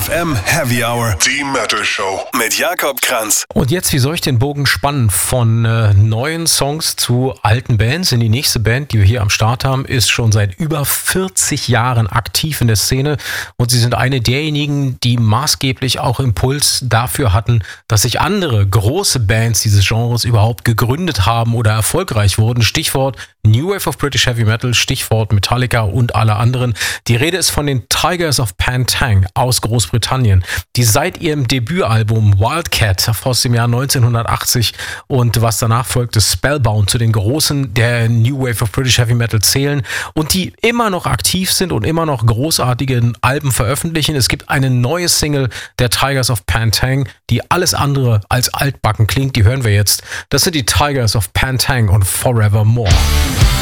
FM Heavy Hour, die Metal Show mit Jakob Kranz. Und jetzt, wie soll ich den Bogen spannen von neuen Songs zu alten Bands? Denn die nächste Band, die wir hier am Start haben, ist schon seit über 40 Jahren aktiv in der Szene. Und sie sind eine derjenigen, die maßgeblich auch Impuls dafür hatten, dass sich andere große Bands dieses Genres überhaupt gegründet haben oder erfolgreich wurden. Stichwort New Wave of British Heavy Metal, Stichwort Metallica und alle anderen. Die Rede ist von den Tigers of Pantang aus Großbritannien, die seit ihrem Debütalbum Wildcat aus dem Jahr 1980 und was danach folgte, Spellbound, zu den Großen der New Wave of British Heavy Metal zählen und die immer noch aktiv sind und immer noch großartige Alben veröffentlichen. Es gibt eine neue Single der Tigers of Pantang, die alles andere als altbacken klingt. Die hören wir jetzt. Das sind die Tigers of Pantang und Forevermore.